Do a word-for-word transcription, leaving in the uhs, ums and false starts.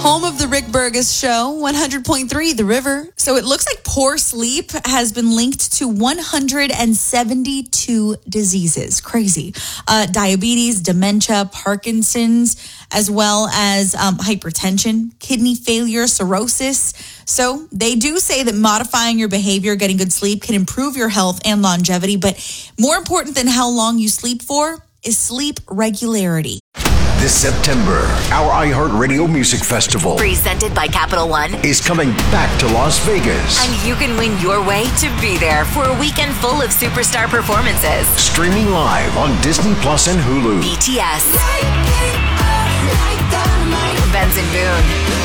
Home of the Rick Burgess Show, one hundred point three The River. So it looks like poor sleep has been linked to one hundred seventy-two diseases. Crazy. Uh, diabetes, dementia, Parkinson's, as well as um, hypertension, kidney failure, cirrhosis. So they do say that modifying your behavior, getting good sleep, can improve your health and longevity. But more important than how long you sleep for is sleep regularity. This September, our iHeartRadio Music Festival, presented by Capital One, is coming back to Las Vegas. And you can win your way to be there for a weekend full of superstar performances. Streaming live on Disney Plus and Hulu. B T S, Benson Boone,